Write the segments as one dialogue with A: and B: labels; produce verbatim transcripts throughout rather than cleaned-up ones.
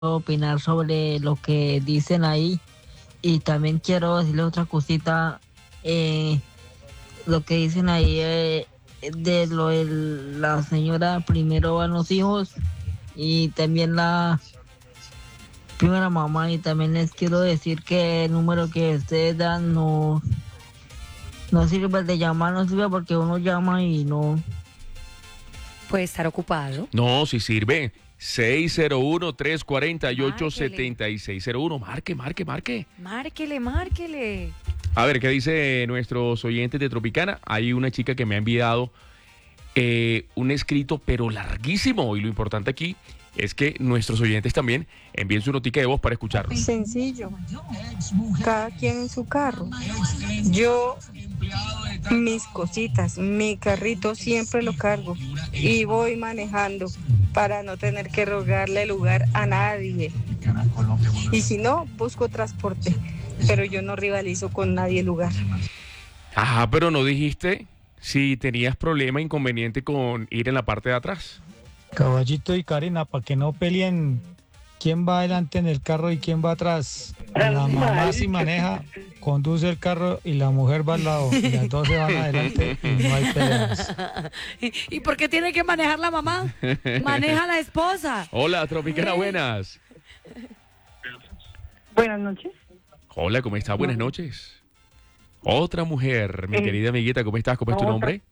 A: opinar sobre lo que dicen ahí y también quiero decirle otra cosita, eh, lo que dicen ahí eh, de lo de la señora primero van los hijos y también la primera mamá, y también les quiero decir que el número que ustedes dan no, no sirve, el de llamar no sirve porque uno llama y no.
B: Puede estar ocupado.
C: No, si sirve. seis cero uno, tres cuatro ocho,
B: Márquele.
C: siete seis cero uno. Marque, marque, marque.
B: Márquele, márquele.
C: A ver, ¿qué dice nuestros oyentes de Tropicana? Hay una chica que me ha enviado eh, un escrito, pero larguísimo. Y lo importante aquí es que nuestros oyentes también envíen su notica de voz para escucharlo.
D: Sencillo, cada quien en su carro. Yo, mis cositas, mi carrito siempre lo cargo y voy manejando para no tener que rogarle lugar a nadie. Y si no, busco transporte, pero yo no rivalizo con nadie el lugar.
C: Ajá, pero no dijiste si tenías problema, inconveniente con ir en la parte de atrás.
E: Caballito y Karina, para que no peleen quién va adelante en el carro y quién va atrás. La mamá si maneja, conduce el carro y la mujer va al lado. Y las dos se van adelante y no hay peleas.
B: ¿Y, ¿Y por qué tiene que manejar la mamá? Maneja la esposa.
C: Hola, Tropicana, buenas.
F: Buenas noches.
C: Hola, ¿cómo estás? Buenas noches. Otra mujer, mi
F: Eh,
C: querida amiguita, ¿cómo estás? ¿Cómo es tu
F: otra.
C: nombre?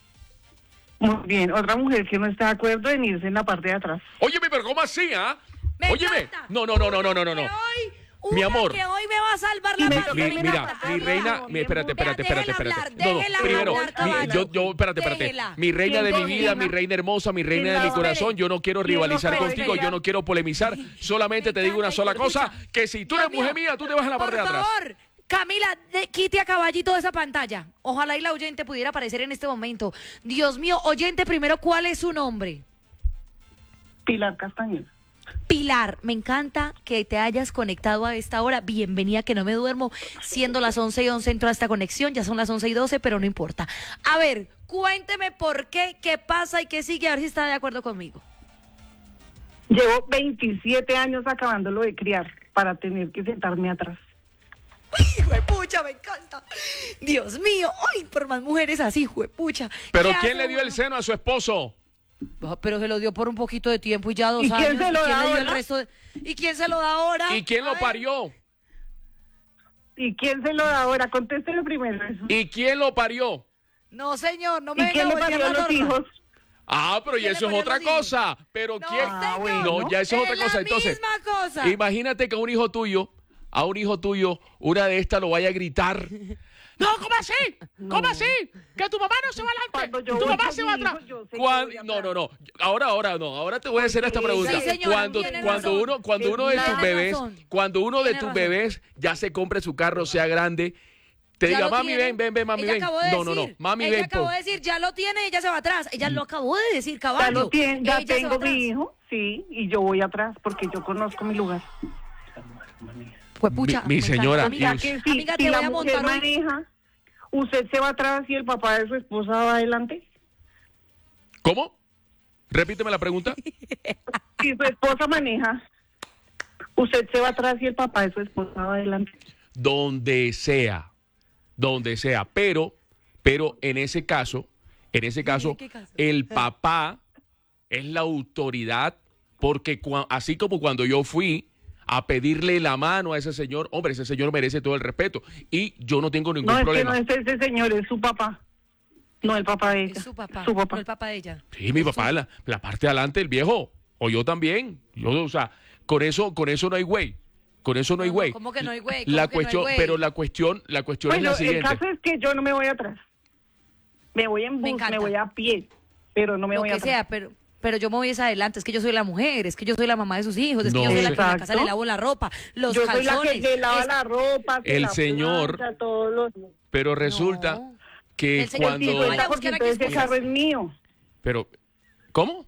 F: Muy bien, otra mujer que no está de acuerdo en irse en la parte de atrás.
C: Óyeme, pero ¿cómo así, ah?
B: Me
C: Óyeme.
B: encanta.
C: No, no, no, no, no, no, no.
B: Que
C: no.
B: hoy,
C: Mi
B: una
C: amor.
B: que hoy me va a salvar la
F: Mi-
B: patria.
C: Mi-
F: Déjela
C: mira,
F: hablar,
C: mi reina, mi, espérate, espérate,
B: Déjela
C: espérate, espérate.
B: hablar,
C: No, no,
B: déjela
C: primero,
B: hablar,
C: mi-
B: caballo.
C: yo, yo, espérate, espérate.
B: Déjela.
C: Mi reina de mi
F: ¿Quién
C: vida,
F: gobierna?
C: mi reina hermosa, mi reina de
F: ¿Quién
C: mi
F: la
C: corazón,
F: espere?
C: yo no quiero
F: ¿Quién
C: rivalizar
F: la
C: contigo,
F: espere?
C: yo no quiero polemizar, solamente te digo una sola cosa, que si tú eres mujer mía, tú te vas en la parte de
B: Por
C: atrás.
B: favor, Camila, de, quite a Caballito de esa pantalla. Ojalá y la oyente pudiera aparecer en este momento. Dios mío, oyente, primero, ¿cuál es su nombre?
F: Pilar Castañeda.
B: Pilar, me encanta que te hayas conectado a esta hora. Bienvenida, que no me duermo. Siendo las once y once entro a esta conexión, ya son las once y doce, pero no importa. A ver, cuénteme por qué, qué pasa y qué sigue, a ver si está de acuerdo conmigo.
F: Llevo veintisiete años acabándolo de criar para tener que sentarme atrás.
B: Juepucha, me encanta. Dios mío, ay, por más mujeres así, juepucha.
C: Pero
B: ¿Qué
C: ¿quién
B: hace
C: le dio el
B: uno?
C: seno a su esposo?
B: Ah, pero se lo dio por un poquito de tiempo y ya dos
F: ¿Y
B: años.
F: quién se lo
B: ¿Y quién
F: da
B: le dio el
F: ahora?
B: resto de- ¿Y quién se lo da ahora?
C: ¿Y quién
B: A
C: lo
B: ver.
C: parió?
F: ¿Y quién se lo da ahora? Contéstele primero eso.
C: ¿Y quién lo parió?
B: No, señor, no me
F: ¿Y
B: venga
F: quién
B: a
F: le
B: voltear
F: parió a
B: la
F: los
B: norma.
F: hijos?
C: Ah, pero ya
B: ¿Quién le
C: eso es
B: parió
C: otra
B: los hijos?
C: cosa. Pero
B: No,
C: quién.
F: Ah,
B: señor.
F: bueno.
C: No, ya eso es otra cosa.
B: la
C: Entonces,
B: misma cosa.
C: imagínate que a un hijo tuyo, a un hijo tuyo, una de estas lo vaya a gritar. No, ¿cómo así? ¿Cómo
F: No.
C: así? Que tu mamá no se va
F: Cuando
C: adelante.
F: yo
C: Tu
F: voy
C: mamá
F: con
C: se
F: mi
C: va
F: hijo,
C: atrás.
F: yo sé que
C: Cuan-
F: voy
C: No,
F: atrás.
C: no, no. Ahora, ahora no. Ahora te voy a hacer esta
F: Sí,
C: pregunta.
B: sí, señora,
C: cuando
B: tiene
C: cuando
B: razón.
C: uno, cuando uno de tus
B: Tiene
C: bebés,
B: razón.
C: cuando uno de
B: Tiene
C: tus
B: razón.
C: bebés ya se compre su carro, sea grande, te
B: Ya
C: diga,
B: lo
C: mami,
B: tiene.
C: ven, ven, ven, mami,
B: Ella
C: ven.
B: acabó de
C: No, no, no.
B: decir,
C: Mami,
B: ella
C: ven.
B: acabó
C: po-
B: de decir, ya lo tiene, ella se va atrás. Ella lo acabó de decir,
F: Ya
B: caballo.
F: lo tiene, ya
B: Ella se va
F: tengo
B: atrás.
F: mi hijo, sí, y yo voy atrás porque yo conozco mi lugar.
B: Juepucha,
C: Mi- mi
B: me encanta.
C: señora,
B: Amiga,
C: y us-
F: Que si,
B: amiga,
F: si
B: te
F: la
B: voy a
F: mujer
B: montar hoy.
F: maneja, ¿usted se va atrás y el papá de su esposa va adelante?
C: ¿Cómo? Repíteme la pregunta.
F: Si su esposa maneja, ¿usted se va atrás y el papá de su esposa va adelante?
C: Donde sea, donde sea, pero, pero en ese caso, en ese caso,
B: qué caso?
C: el papá es la autoridad, porque cua- así como cuando yo fui a pedirle la mano a ese señor, hombre, ese señor merece todo el respeto y yo no tengo ningún
F: No, es
C: problema.
F: que no es ese señor, es su papá. No el papá de ella.
B: Es su papá,
F: Su papá.
B: no el papá de ella.
C: Sí, mi papá, la, la parte de adelante, el viejo, o yo también, yo, o sea, con eso, con eso no hay güey. Con eso no hay
B: No, no,
C: güey.
B: ¿cómo que no hay güey? ¿Cómo
C: La
B: que no hay
C: cuestión,
B: güey?
C: pero la cuestión, la cuestión
F: Bueno,
C: es la
F: el
C: siguiente.
F: caso es que yo no me voy atrás. Me voy en
B: Me
F: bus, me,
B: encanta.
F: voy a pie, pero no me
B: Lo
F: voy
B: que
F: atrás.
B: sea, pero, pero yo me voy es adelante. Es que yo soy la mujer, es que yo soy la mamá de sus hijos, es que
C: No.
B: yo soy la que en la
F: Exacto.
B: casa le lavo la ropa, los
F: Yo soy la
B: calzones.
F: que le lava
B: es-
F: la ropa, que
C: El
F: la
C: señor-
F: plancha, todos los...
C: Pero resulta
B: No.
C: que
B: El señor
C: cuando...
B: dijo, vaya a buscar
F: cincuenta por ciento
B: aquí
F: de ese
B: excusas.
F: carro es mío.
C: Pero, ¿cómo?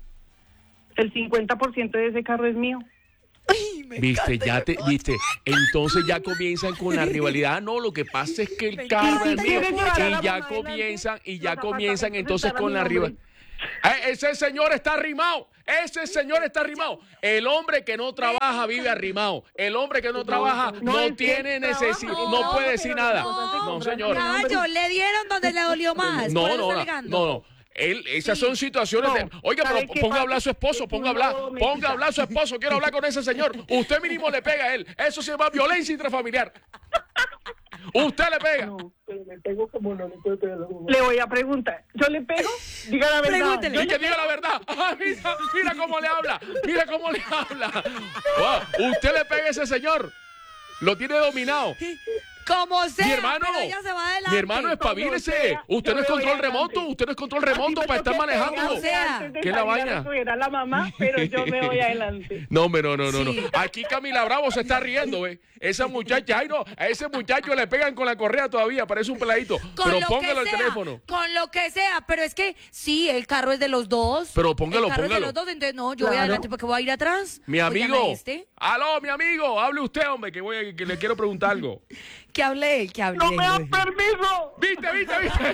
F: El cincuenta por ciento de ese carro es mío.
C: Viste, ya te, viste, entonces ya comienzan con la rivalidad. No, lo que pasa es que el carro es
F: encanta.
C: mío.
F: ¿Quieren llevar a la
C: Y ya
F: mamá
C: comienzan, y ya
F: Los
C: comienzan
F: apartamentos
C: entonces
F: están a
C: con
F: mi
C: la
F: nombre.
C: rivalidad. Eh, Ese señor está arrimado. Ese señor está arrimado. El hombre que no trabaja vive arrimado. El hombre que no trabaja no,
F: no es que
C: tiene necesidad,
F: trabaja,
C: no
B: no,
C: puede decir
F: pero
C: nada.
F: no,
C: No, señor.
B: Caballo, le dieron donde le dolió más.
C: No,
B: por eso
C: no,
B: está
C: no,
B: alegando.
C: no, no. Él, esas
B: Sí.
C: son situaciones de...
F: No,
C: Oiga,
F: ¿sabe
C: pero
F: qué
C: ponga a
F: pasa?
C: hablar a su esposo,
F: Es
C: ponga a
F: una
C: hablar,
F: doméstica.
C: ponga a hablar a su esposo, quiero hablar con ese señor. Usted mínimo le pega a él. Eso se llama violencia intrafamiliar. Usted le pega.
G: No, pero me pego como no le puedo pegar a la mamá.
F: Le voy a preguntar. ¿Yo le pego? Diga la verdad.
B: Pregúntele.
F: Yo
C: Y
F: le
C: que diga la verdad. Ah, mira, mira cómo le habla. Mira cómo le habla. Wow, usted le pega a ese señor. Lo tiene dominado.
B: Como sea,
C: Mi hermano,
B: pero ella se va adelante.
C: mi hermano, espabilese.
F: sea,
C: Usted
F: yo
C: no es
F: me voy
C: control
F: adelante.
C: remoto. Usted no es control
F: Así
C: remoto
F: me
C: para estar
F: toque
C: manejando.
F: pegarle
B: O sea,
F: antes de
C: ¿qué es la
F: salir a
C: vaina?
F: recoger a la mamá, pero yo me voy adelante.
C: No, hombre, no, no, no,
B: Sí.
C: no. Aquí Camila Bravo se está riendo, ¿ve? Esa muchacha, ay no, a ese muchacho le pegan con la correa todavía, parece un peladito.
B: Con
C: Pero
B: lo
C: póngalo
B: que
C: al
B: sea,
C: teléfono.
B: Con lo que sea, pero es que sí, el carro es de los dos.
C: Pero póngalo,
B: el carro
C: póngalo.
B: es de los dos, entonces no, yo voy
F: Claro.
B: adelante porque voy a ir atrás.
C: Mi
B: Oigan
C: amigo.
B: a este,
C: Aló, mi amigo, hable usted, hombre, que, voy a- que le quiero preguntar algo.
B: que hable él, que hable
F: ¡No me
B: él.
F: dan permiso!
C: ¿Viste, viste, viste?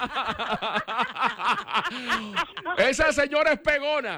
C: Esa señora es pegona.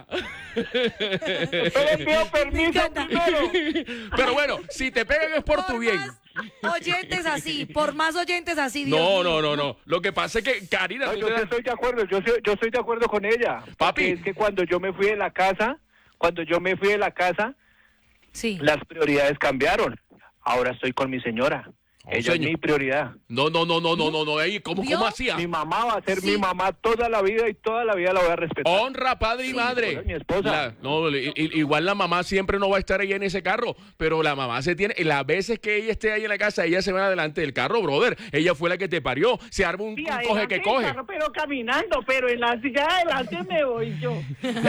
F: Yo le pido permiso primero.
C: Pero bueno, si te pegan es por tu bien.
B: Más oyentes así, por más oyentes así, Dios
C: No,
B: mío.
C: no, no, no. Lo que pasa es que, Karina,
G: No,
C: tú
G: yo
C: te
G: sí
C: das-
G: estoy de acuerdo, yo, soy- yo estoy de acuerdo con ella.
C: Papi.
G: Porque es que cuando yo me fui de la casa, cuando yo me fui de la casa,
B: Sí.
G: las prioridades cambiaron. Ahora estoy con mi señora.
C: Oh,
G: Ella
C: señor.
G: es mi prioridad.
C: No, no, no, no, no, no, no. Ey, ¿Cómo,
B: ¿Vio?
C: ¿Cómo hacía?
G: Mi mamá va a ser
B: Sí.
G: mi mamá toda la vida y toda la vida la voy a respetar.
C: Honra, padre y madre.
G: Hola, mi esposa.
C: La- no, i- i- igual la mamá siempre no va a estar ahí en ese carro, pero la mamá se tiene, las veces que ella esté ahí en la casa, ella se va adelante del carro, brother. Ella fue la que te parió. Se arma un,
F: Sí,
C: un coge
F: adelante
C: que
F: el
C: coge.
F: carro, pero caminando, pero en la silla de adelante me voy yo.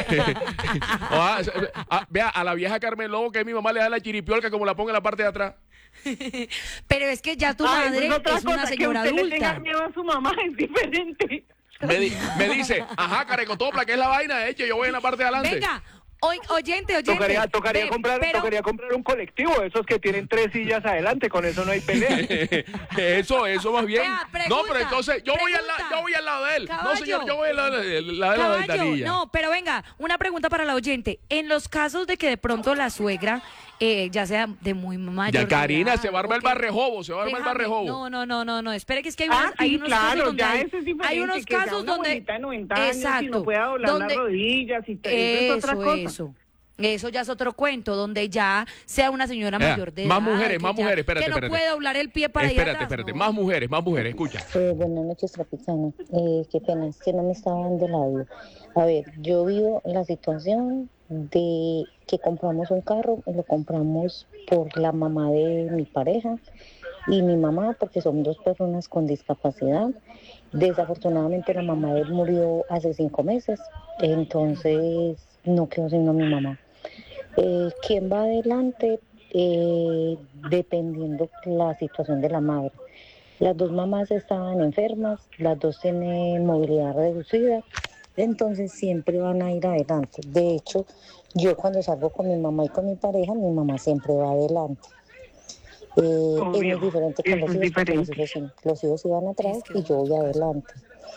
C: Ah, ah, vea, a la vieja Carmen Lobo, que mi mamá le da la chiripiolca como la ponga en la parte de atrás.
B: Pero es que ya tu
F: Ay,
B: madre
F: es otra
B: es una
F: cosa,
B: señora
F: que usted le tenga
B: adulta.
F: miedo a su mamá es diferente.
C: Me, di- me dice, ajá, carecotopla, ¿qué es la vaina? Eche, yo voy en la parte de adelante.
B: Venga, oy- oyente, oyente.
G: Tocaría, tocaría,
B: Ve,
G: comprar,
B: pero-
G: tocaría comprar un colectivo, esos que tienen tres sillas adelante, con eso no hay pelea.
C: Eso, eso más bien.
B: Vea,
C: no,
B: pregunta,
C: pero entonces yo voy, al la-
B: pregunta.
C: yo voy al lado de él. No,
B: Caballo.
C: señor, yo voy al lado de, al lado de la
B: Caballo,
C: ventanilla.
B: no, pero venga, una pregunta para la oyente. En los casos de que de pronto la suegra, eh, ya sea de muy mayor
C: Ya,
B: de
C: Karina,
B: edad,
C: se va a
B: o
C: armar el
B: que-
C: barrejobo, se va a armar el
B: Déjame,
C: barrejobo.
B: No, no, no, no, no, espere que es que hay,
F: Ah,
B: unos, hay
F: sí,
B: unos
F: claro,
B: casos donde
F: ya
B: hay,
F: eso es diferente,
B: hay unos
F: que sea
B: casos
F: una
B: donde
F: abuelita de noventa años y
B: exacto,
F: no pueda doblar
B: donde-
F: las rodillas y te- eso es otra
B: eso,
F: cosa.
B: eso. Eso ya es otro cuento, donde ya sea una señora
C: Vea,
B: mayor de
C: más
B: edad.
C: mujeres,
B: que
C: más
B: ya-
C: mujeres, espérate,
B: Que no
C: espérate.
B: puede doblar el pie para ir
C: Espérate,
B: atrás,
C: espérate.
B: ¿no?
C: Más mujeres, más mujeres, escucha.
H: Eh, buenas noches, Tropicana. Eh, qué pena, es que no me estaba dando el audio. A ver, yo vivo la situación de que compramos un carro y lo compramos por la mamá de mi pareja y mi mamá, porque son dos personas con discapacidad. Desafortunadamente la mamá de él murió hace cinco meses, entonces no quedó sino mi mamá. Eh, ¿Quién va adelante? Eh, dependiendo la situación de la madre. Las dos mamás estaban enfermas, las dos tienen movilidad reducida, entonces siempre van a ir adelante. De hecho, yo cuando salgo con mi mamá y con mi pareja, mi mamá siempre va adelante. Eh, es muy
F: Obvio,
H: diferente con
F: eso
H: los
F: es
H: hijos, porque los
F: diferente.
H: hijos, sí, los hijos iban atrás
B: Es que
H: y yo voy adelante.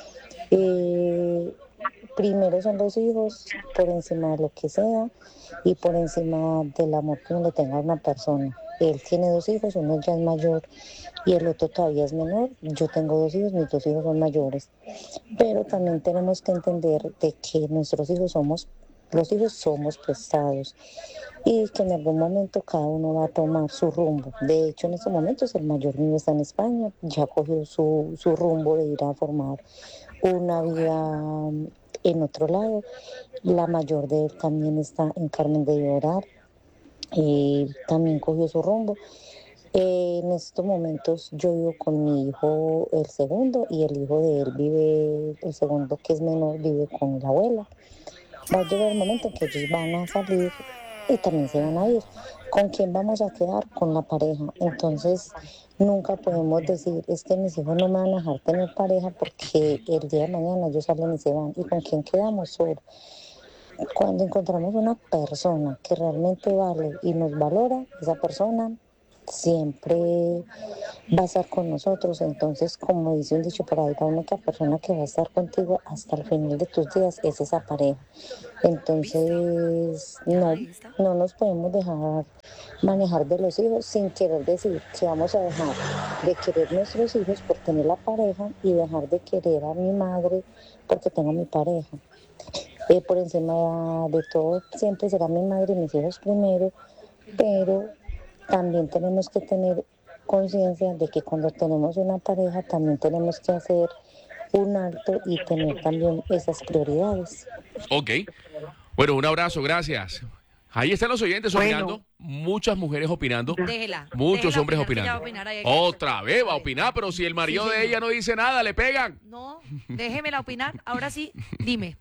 H: Eh, primero son los hijos, por encima de lo que sea y por encima del amor que uno le tenga a una persona. Él tiene dos hijos, uno ya es mayor y el otro todavía es menor. Yo tengo dos hijos, mis dos hijos son mayores. Pero también tenemos que entender de que nuestros hijos somos, los hijos somos prestados y que en algún momento cada uno va a tomar su rumbo. De hecho, en estos momentos el mayor mío está en España, ya cogió su, su rumbo de ir a formar una vida en otro lado. La mayor de él también está en Carmen de Llorar, y también cogió su rumbo. Eh, en estos momentos yo vivo con mi hijo, el segundo, y el hijo de él vive, el segundo que es menor, vive con la abuela. Va a llegar el momento en que ellos van a salir y también se van a ir. ¿Con quién vamos a quedar? Con la pareja. Entonces, nunca podemos decir, es que mis hijos no me van a dejar tener pareja porque el día de mañana ellos salen y se van. ¿Y con quién quedamos? Solo. Cuando encontramos una persona que realmente vale y nos valora, esa persona siempre va a estar con nosotros. Entonces, como dice un dicho por ahí, la única persona que va a estar contigo hasta el final de tus días es esa pareja. Entonces, no, no nos podemos dejar manejar de los hijos sin querer decir que vamos a dejar de querer nuestros hijos por tener la pareja y dejar de querer a mi madre porque tengo mi pareja. Eh, por encima de todo, siempre será mi madre y mis hijos primero, pero también tenemos que tener conciencia de que cuando tenemos una pareja también tenemos que hacer un alto y tener también esas prioridades.
C: Ok. Bueno, un abrazo, gracias. Ahí están los oyentes
F: Bueno.
C: opinando, muchas mujeres opinando,
B: Déjela.
C: muchos
B: déjela
C: hombres
B: opinar, que ella va a
C: opinando.
B: opinar ahí.
C: Otra vez va a opinar, pero si el marido
B: Sí,
C: de
B: señor.
C: ella no dice nada, le pegan.
B: No, déjemela opinar. Ahora sí, dime.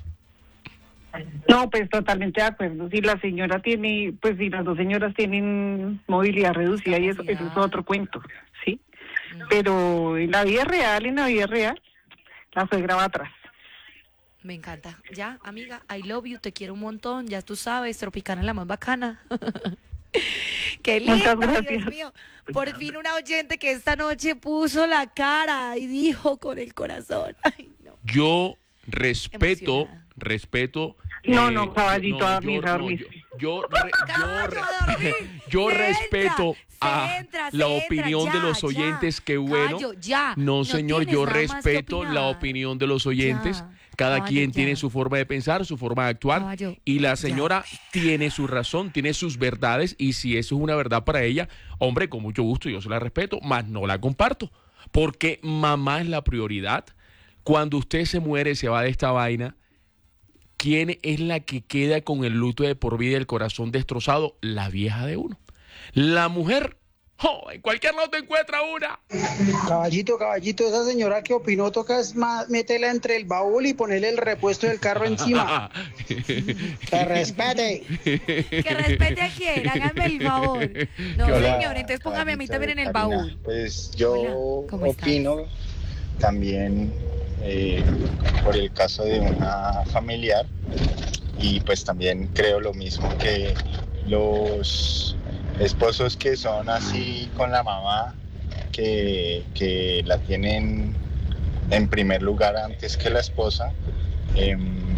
F: No, pues totalmente de acuerdo. Si la señora tiene, pues si las dos señoras tienen movilidad reducida y eso, eso es otro cuento, ¿sí? Pero en la vida real, en la vida real, la suegra va atrás.
B: Me encanta. Ya, amiga, I love you, te quiero un montón. Ya tú sabes, Tropicana es la más bacana. Qué linda,
F: Muchas gracias.
B: Dios mío. Por fin una oyente que esta noche puso la cara y dijo con el corazón. Ay, no.
C: Yo respeto,
B: Emocionada.
C: respeto.
F: No,
C: eh,
F: no, caballito, a dormir,
C: yo,
F: a
C: no,
F: dormir.
C: yo, yo, re- yo,
B: Caballo,
C: re-
B: a dormir.
C: yo
B: Se
C: respeto
B: entra,
C: a
B: se entra, se
C: la
B: entra,
C: opinión
B: ya,
C: de los
B: ya.
C: oyentes, qué bueno.
B: Caballo, ya.
C: No,
B: No
C: señor,
B: tienes
C: yo
B: nada más que
C: respeto la
B: opinar.
C: opinión de los oyentes.
B: Ya.
C: Cada
B: Caballo,
C: quien tiene
B: ya.
C: su forma de pensar, su forma de actuar.
B: Caballo,
C: Y la
B: ya.
C: señora tiene su razón, tiene sus verdades. Y si eso es una verdad para ella, hombre, con mucho gusto yo se la respeto, mas no la comparto. Porque mamá es la prioridad. Cuando usted se muere, se va de esta vaina, ¿quién es la que queda con el luto de por vida, el corazón destrozado? La vieja de uno. La mujer, oh, en cualquier lado te encuentra una.
I: Caballito, caballito, esa señora que opinó toca es más, métela entre el baúl y ponerle el repuesto del carro encima. Que respete.
B: Que respete a quién, háganme el favor. No,
J: Hola,
B: señor, entonces póngame a mí también en el
J: Karina.
B: baúl.
J: Pues yo
B: Hola, ¿cómo estás?
J: opino también eh, por el caso de una familiar y pues también creo lo mismo que los esposos que son así con la mamá, que, que la tienen en primer lugar antes que la esposa, eh,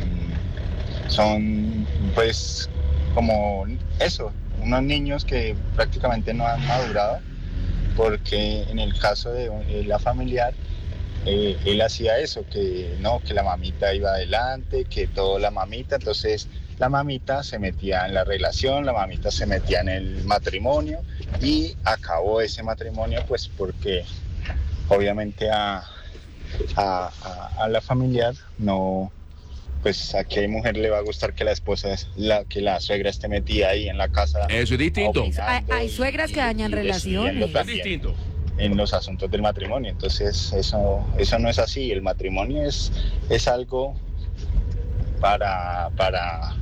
J: son pues como eso, unos niños que prácticamente no han madurado, porque en el caso de eh, la familiar, eh, él hacía eso, que no, que la mamita iba adelante, que todo la mamita, entonces la mamita se metía en la relación, la mamita se metía en el matrimonio y acabó ese matrimonio pues porque obviamente a, a, a, a la familiar no, pues a qué mujer le va a gustar que la esposa, es la, que la suegra esté metida ahí en la casa.
C: Eso es distinto.
B: Hay, hay suegras que dañan
J: y decidiendo
B: relaciones.
C: Es
J: también
C: distinto.
J: en los asuntos del matrimonio. Entonces eso, eso no es así. El matrimonio es, es algo para, para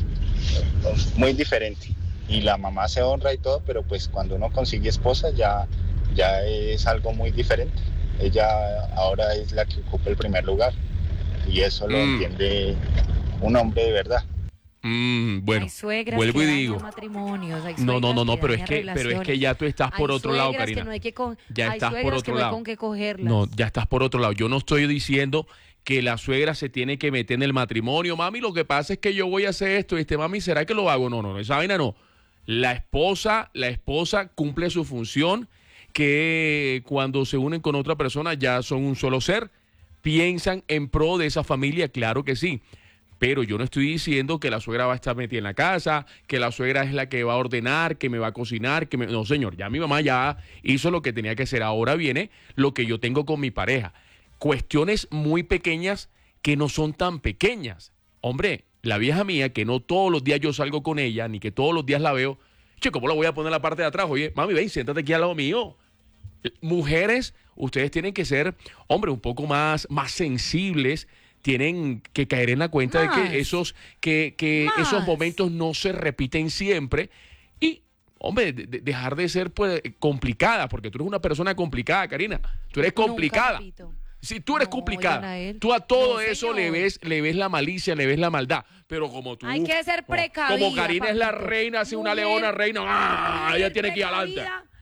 J: muy diferente. Y la mamá se honra y todo, pero pues cuando uno consigue esposa ya, ya es algo muy diferente. Ella ahora es la que ocupa el primer lugar. Y eso lo
C: Mm.
J: entiende un hombre de verdad.
C: Mm, bueno,
B: Hay suegras
C: vuelvo
B: que
C: y
B: dañan
C: digo.
B: matrimonios, hay
C: No, no,
B: suegras
C: no, no, pero es
B: dañan
C: que, pero es que
B: relaciones.
C: ya tú estás por
B: Hay
C: otro lado,
B: suegras que
C: Karina.
B: no hay que con-
C: Ya
B: hay
C: estás por
B: suegras
C: otro
B: que no hay
C: lado.
B: con qué cogerlas.
C: No, ya estás por otro lado. Yo no estoy diciendo que la suegra se tiene que meter en el matrimonio. Mami, lo que pasa es que yo voy a hacer esto. Y este, mami, ¿será que lo hago? No, no, no, esa vaina no. La esposa, la esposa cumple su función, que cuando se unen con otra persona ya son un solo ser. Piensan en pro de esa familia, claro que sí. Pero yo no estoy diciendo que la suegra va a estar metida en la casa, que la suegra es la que va a ordenar, que me va a cocinar, que me... No, señor, ya mi mamá ya hizo lo que tenía que hacer. Ahora viene lo que yo tengo con mi pareja. Cuestiones muy pequeñas que no son tan pequeñas. Hombre, la vieja mía, que no todos los días yo salgo con ella, ni que todos los días la veo, che, ¿cómo la voy a poner en la parte de atrás? Oye, mami, ven, siéntate aquí al lado mío. Mujeres, ustedes tienen que ser, hombre, un poco más, más sensibles, tienen que caer en la cuenta
B: Más.
C: de que esos, que, que
B: Más.
C: esos momentos no se repiten siempre y, hombre, de- de- dejar de ser pues complicada, porque tú eres una persona complicada, Karina. Tú eres
B: Nunca,
C: complicada.
B: papito.
C: Si tú eres
B: No,
C: complicada,
B: oigan a él.
C: tú a todo
B: No,
C: eso le
B: señor.
C: ves, le ves la malicia, le ves la maldad. Pero como tú,
B: Hay que ser
C: como-
B: precavida,
C: como Karina es la
B: papito.
C: reina, así una
B: Mujer-
C: leona reina, ¡ah!
B: mujer
C: ella tiene que ir adelante.
B: precavida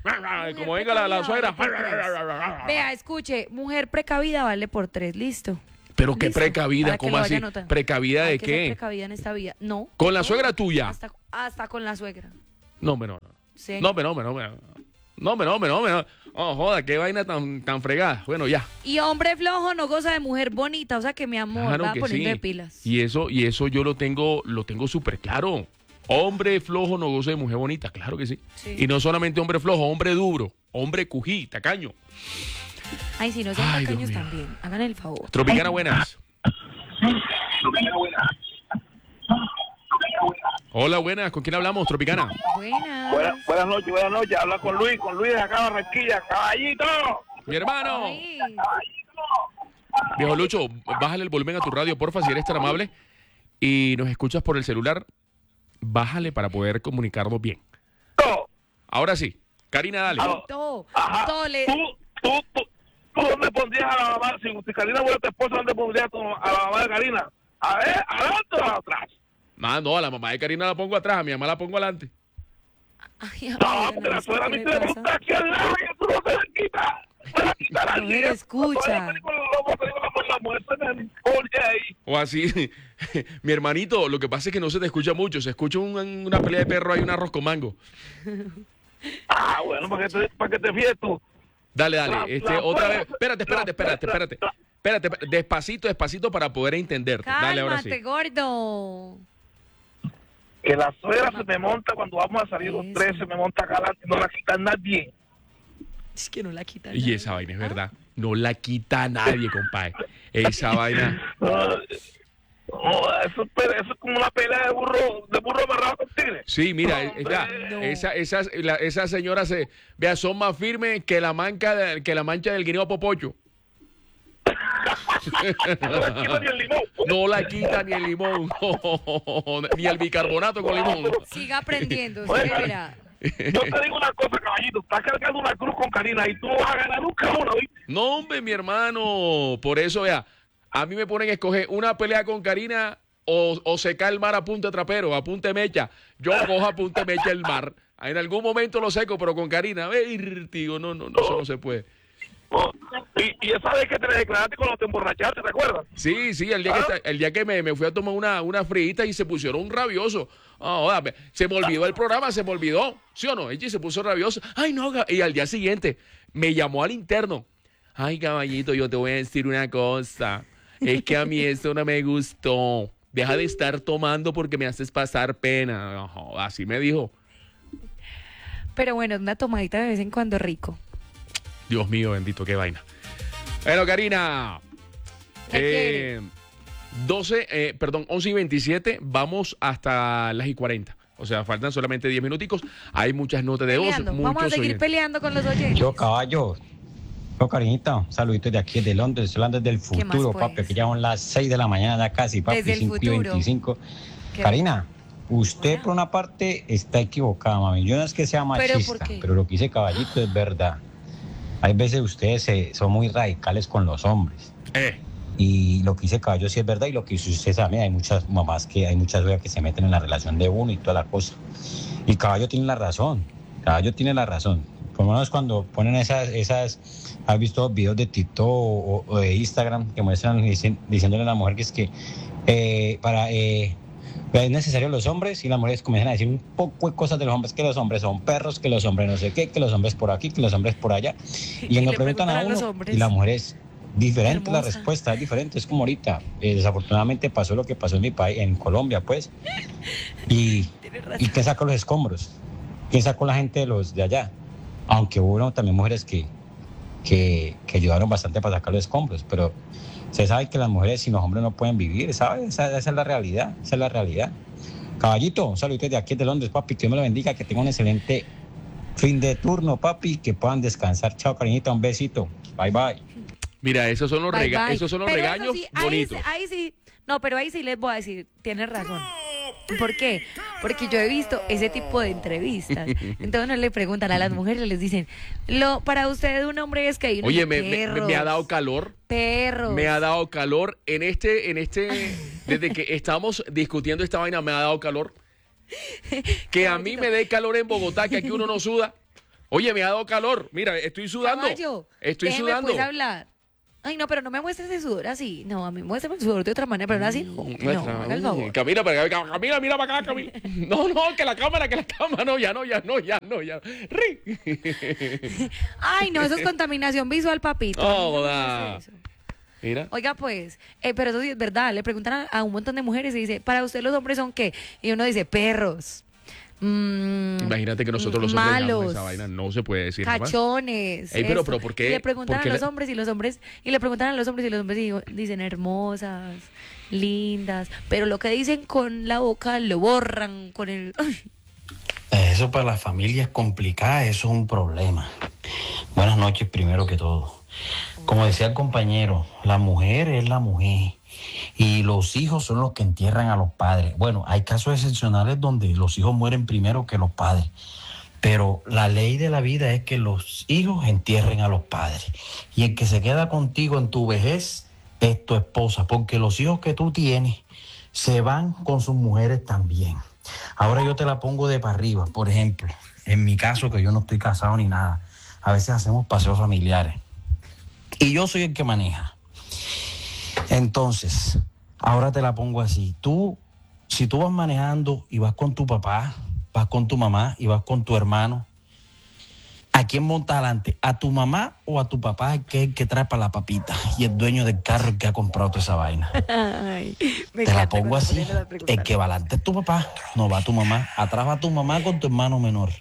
C: como venga la, la suegra.
B: Vea, escuche, mujer precavida vale por tres, listo.
C: Pero qué
B: Listo,
C: precavida,
B: para que
C: ¿cómo
B: lo
C: así?
B: vaya anotando.
C: ¿Precavida
B: Hay
C: de
B: que ser
C: qué?
B: precavida en esta vida. No.
C: ¿Con la
B: no,
C: suegra tuya?
B: Hasta, hasta con la suegra.
C: No, me no, no.
B: Sí.
C: No, me no, me no, me no. No, me no, me no, me no. Oh, joda, qué vaina tan, tan fregada. Bueno, ya.
B: Y hombre flojo no goza de mujer bonita, o sea que mi amor
C: Claro
B: va
C: que
B: poniendo
C: sí.
B: de pilas.
C: Y eso, y eso yo lo tengo, lo tengo súper claro. Hombre flojo no goza de mujer bonita, claro que sí.
B: Sí.
C: Y no solamente hombre flojo, hombre duro, hombre cují, tacaño.
B: Ay, si no sean
C: Ay,
B: tacaños
C: Dios mío.
B: también, hagan el favor.
C: Tropicana, buenas. Hola, buenas. ¿Con quién hablamos, Tropicana?
B: Buenas.
G: Buenas, buenas noches, buenas noches. Habla con Luis, con Luis de acá Barranquilla. ¡Caballito!
C: Mi hermano.
B: Ay,
C: Viejo Lucho, bájale el volumen a tu radio, porfa, si eres tan amable. Y nos escuchas por el celular, bájale para poder comunicarnos bien. Ahora sí. Karina, dale.
B: todo,
G: Ajá.
B: todo le...
G: ¿Tú, tú, tú, tú dónde pondrías a la mamá? Si, si Karina fuera tu esposa, ¿dónde pondrías tú a la mamá de Karina? A ver, ¿adelante o atrás?
C: Ah, no, a la mamá de Karina la pongo atrás, a mi mamá la pongo adelante.
B: Ay,
G: No,
B: amiga,
G: porque la
B: sé
G: suegra a
B: qué
G: mí
B: le
G: te
B: pasa.
G: gusta aquí al lado y tú no te la quitas. Me la quitarás.
B: No me escucha.
G: La mujer se me pone ahí.
C: O así. Mi hermanito, lo que pasa es que no se te escucha mucho. Se escucha un- una pelea de perro, hay un arroz con mango.
G: Ah, bueno, para que te, para que te fíes tú.
C: Dale, dale.
G: La-
C: Este,
G: la
C: otra
G: suegra-
C: vez. Espérate, espérate,
G: la-
C: espérate,
G: la-
C: espérate. Espérate, espérate, despacito, despacito para poder entenderte. Dale, ahora sí.
B: Cálmate, gordo.
G: Que la suegra se me monta cuando vamos a salir los
B: Eso.
G: tres, se me monta acá adelante, no la quita nadie.
B: Es que no la quitan.
C: Y esa vaina es verdad. No la quita nadie, compadre. Esa vaina.
G: No, no, eso, es pe- eso es como una pelea de burro, de burro amarrado con tigre.
C: Sí, mira, es-
G: Hombre.
C: es-
B: No.
C: esa, esas, la- esas señoras se, vea, son más firmes que la manca de- que la mancha del guineo popocho.
G: No la quita ni el limón.
C: No la quita ni el limón, ni el bicarbonato con limón.
B: Siga aprendiendo,
G: Oye,
B: espera.
G: Yo te digo una cosa, caballito, estás cargando una cruz con Karina y tú no vas a ganar nunca una, ¿oíste?
C: No, hombre, mi hermano. Por eso, vea, a mí me ponen a escoger una pelea con Karina o, o secar el mar a punta de trapero, a punta de mecha. Yo cojo a punta de mecha el mar. En algún momento lo seco, pero con Karina, ver, tío, no, no, no, eso no se puede.
G: Oh, y, y esa vez que te declaraste cuando te emborrachaste, ¿te acuerdas?
C: Sí, sí, el día que, esta- el día que me, me fui a tomar una, una frita y se pusieron rabiosos. Ah, joda, me- se me olvidó el programa, se me olvidó. ¿Sí o no? Ella se puso rabioso. Ay, no, ga- y al día siguiente me llamó al interno. Ay, caballito, yo te voy a decir una cosa. Es que a mí esto no me gustó. Deja de estar tomando porque me haces pasar pena. No, joda, así me dijo.
B: Pero bueno, una tomadita de vez en cuando rico.
C: Dios mío, bendito, qué vaina. Bueno, Karina.
B: ¿Qué
C: Eh, doce, eh, perdón, once y veintisiete, vamos hasta las y cuarenta. O sea, faltan solamente diez minuticos. Hay muchas notas de voz,
B: Peleando.
C: muchos
B: Vamos a seguir
C: oyentes.
B: peleando con los oyentes.
K: Yo, caballo. Yo, cariñita, saluditos de aquí de Londres, estoy hablando del
B: ¿Qué más,
K: futuro,
B: pues?
K: papi, que ya son las seis de la mañana ya casi, papi,
B: Desde el
K: cinco y
B: futuro.
K: veinticinco.
B: ¿Qué?
K: Karina, usted
B: Hola.
K: por una parte está equivocada, mami. Yo no es que sea
B: ¿Pero
K: machista,
B: por qué?
K: pero lo que dice caballito es verdad. Hay veces ustedes se- son muy radicales con los hombres.
C: Eh,
K: Y lo que dice caballo sí es verdad, y lo que dice usted también, hay muchas mamás que, hay muchas suegras que se meten en la relación de uno y toda la cosa. Y caballo tiene la razón, caballo tiene la razón. Por lo menos cuando ponen esas, esas, ¿has visto videos de TikTok o, o de Instagram que muestran dicen- diciéndole a la mujer que es que eh, para eh, es necesario los hombres, y las mujeres comienzan a decir un poco de cosas de los hombres, que los hombres son perros, que los hombres no sé qué, que los hombres por aquí, que los hombres por allá. Y,
B: Y
K: lo
B: le
K: preguntan a
B: preguntan a los
K: uno
B: hombres.
K: y la mujer es diferente, la
B: Hermosa.
K: respuesta es diferente, es como ahorita. Eh, desafortunadamente pasó lo que pasó en mi país, en Colombia, pues. Y,
B: Tienes razón.
K: ¿y quién sacó los escombros? ¿Quién sacó la gente de los de allá? Aunque hubo también mujeres que, que, que ayudaron bastante para sacar los escombros, pero se sabe que las mujeres sin los hombres no pueden vivir, ¿sabes? Esa, esa es la realidad, esa es la realidad. Caballito, un saludo de aquí de Londres, papi, que Dios me lo bendiga, que tenga un excelente fin de turno, papi, que puedan descansar. Chao, cariñita, un besito. Bye, bye.
C: mira, esos son los,
B: Bye,
C: rega-
B: bye.
C: esos son los
B: Pero eso
C: regaños
B: sí, ahí
C: bonitos.
B: sí- Ahí, sí, no, pero ahí sí les voy a decir, tienes razón. ¿Por qué? Porque yo he visto ese tipo de entrevistas. Entonces uno le preguntan a las mujeres, les dicen, lo para usted un hombre es que
C: Oye, me, me- me- me ha dado calor.
B: perros.
C: Me ha dado calor en este, en este, desde que estamos discutiendo esta vaina, me ha dado calor. Que a mí me dé calor en Bogotá, que aquí uno no suda. Oye, me ha dado calor. Mira, estoy sudando.
B: Caballo,
C: estoy
B: déjeme,
C: sudando.
B: pues, hablar. Ay, no, pero no me muestres el sudor así. No, a mí muéstrame el sudor de otra manera, pero no así. No,
C: Nuestra,
B: no, haga el favor.
C: Camila, para acá, Camila, mira para acá, Camila. No, no, que la cámara, que la cámara. No, ya no, ya no, ya no, ya. Ri.
B: Ay, no, eso es contaminación visual, papito.
C: Oh, da. Mira.
B: Oiga, pues, eh, pero eso sí es verdad. Le preguntan a, a un montón de mujeres y dice, ¿para usted los hombres son qué? Y uno dice, perros. Mm,
C: Imagínate que nosotros los hombres
B: malos,
C: digamos esa vaina, no se puede decir jamás.
B: cachones.
C: Ey, pero,
B: esto.
C: pero, ¿por qué?
B: Y le preguntan
C: ¿Por qué
B: a los
C: le-
B: hombres y los hombres, y le preguntan a los hombres y los hombres digo- dicen hermosas, lindas, pero lo que dicen con la boca lo borran con el...
L: Eso para las familias complicadas, eso es un problema. Buenas noches primero que todo. Como decía el compañero, la mujer es la mujer y los hijos son los que entierran a los padres. Bueno, hay casos excepcionales donde los hijos mueren primero que los padres, pero la ley de la vida es que los hijos entierren a los padres y el que se queda contigo en tu vejez es tu esposa, porque los hijos que tú tienes se van con sus mujeres también. Ahora yo te la pongo de para arriba. Por ejemplo, en mi caso, que yo no estoy casado ni nada, a veces hacemos paseos familiares y yo soy el que maneja. Entonces, ahora te la pongo así. Tú, si tú vas manejando y vas con tu papá, vas con tu mamá y vas con tu hermano, ¿a quién montas adelante? ¿A tu mamá o a tu papá, que es el que trae para la papita y el dueño del carro el que ha comprado toda esa vaina?
B: Ay, me
L: Te la
B: encanta
L: pongo
B: cuando
L: así.
B: ponen las preguntas.
L: El que va adelante es tu papá, no va tu mamá. Atrás va tu mamá con tu hermano menor.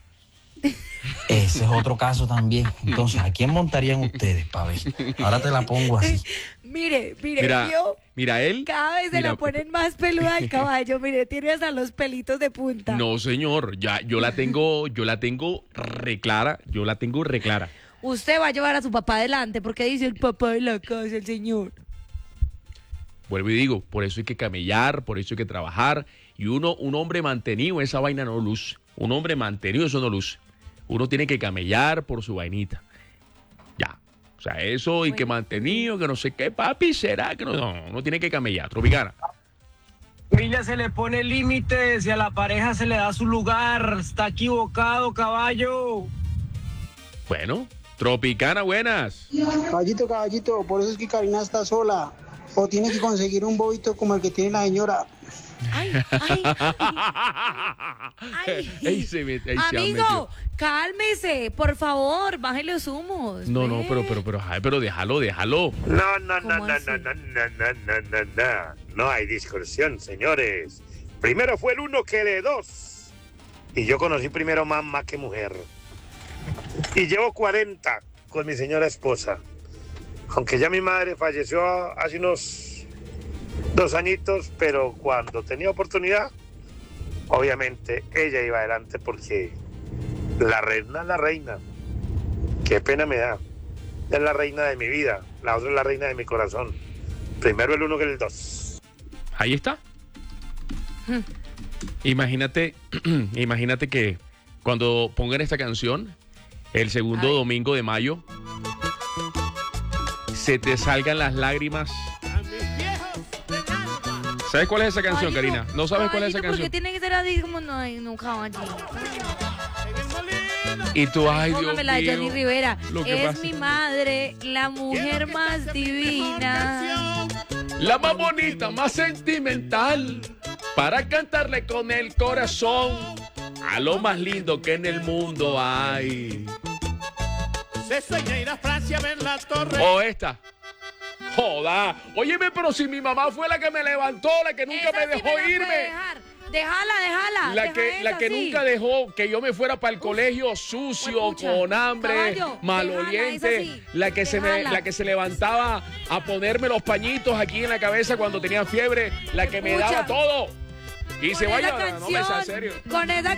L: Ese es otro caso también. Entonces, ¿a quién montarían ustedes, pa' ver? Ahora te la pongo así.
B: Mire, mire,
C: Mira,
B: yo
C: mira él.
B: cada vez se
C: mira,
B: la ponen más peluda al caballo. Mire, tiene hasta los pelitos de punta.
C: No, señor, ya yo la tengo, yo la tengo reclara, yo la tengo reclara.
B: Usted va a llevar a su papá adelante porque dice el papá de la casa, el señor.
C: Vuelvo y digo, por eso hay que camellar, por eso hay que trabajar. Y uno, un hombre mantenido, esa vaina no luce. Un hombre mantenido, eso no luce. Uno tiene que camellar por su vainita. Ya. O sea, eso y que mantenido, que no sé qué, papi, será que no, no, uno tiene que camellar. Tropicana.
M: Ella se le pone límites y a la pareja se le da su lugar. Está equivocado, caballo.
C: Bueno, Tropicana, buenas.
I: Caballito, caballito, por eso es que Karina está sola. O tiene que conseguir un bobito como el que tiene la señora.
B: Ay, ay, ay.
C: Ahí se me- ahí se ha
B: Amigo,
C: metido.
B: cálmese, por favor, baje los humos.
C: No, no,
B: ve.
C: pero, pero, pero, ay, pero déjalo, déjalo.
N: No, no, no,
B: ¿Cómo
N: no,
B: así?
N: no, no, no, no, no, no, no. No hay discusión, señores. Primero fue el uno que de dos. Y yo conocí primero mamá que mujer. Y llevo cuarenta con mi señora esposa. Aunque ya mi madre falleció hace unos dos añitos, pero cuando tenía oportunidad, obviamente ella iba adelante porque la reina es la reina. Qué pena me da. Es la reina de mi vida, la otra es la reina de mi corazón. Primero el uno que el dos.
C: Ahí está. Imagínate, imagínate que cuando pongan esta canción, el segundo domingo de mayo, se te salgan las lágrimas. ¿Sabes cuál es esa canción,
B: Caballito,
C: Karina? ¿No sabes cuál es esa
B: caballito, ¿por qué
C: canción?
B: tiene que ser así como no, ay, no, caballito?
C: Y tú, ay, Dios
B: Póngame la de Johnny
C: mío.
B: Rivera.
C: Lo que
B: Es
C: pasa-
B: mi madre, la mujer más divina.
C: La más bonita, más sentimental, para cantarle con el corazón a lo más lindo que en el mundo hay.
O: Se sueña ir a Francia a ver la torre.
C: O esta. Joda. Óyeme, pero si mi mamá fue la que me levantó, la que nunca
B: Esa
C: me
B: sí
C: dejó
B: me la puede
C: irme.
B: dejar. Déjala, déjala.
C: La
B: deja
C: que,
B: esa,
C: la que
B: sí.
C: nunca dejó que yo me fuera para el colegio sucio,
B: Huepucha.
C: con hambre,
B: Caballo,
C: maloliente.
B: déjala, esa sí.
C: La que se me,
B: Déjala.
C: la que se levantaba a ponerme los pañitos aquí en la cabeza cuando tenía fiebre, la que me
B: Huepucha.
C: daba todo. Y se
B: Con
C: vaya,
B: esa
C: no me sea
B: canción,
C: serio.
B: Con esa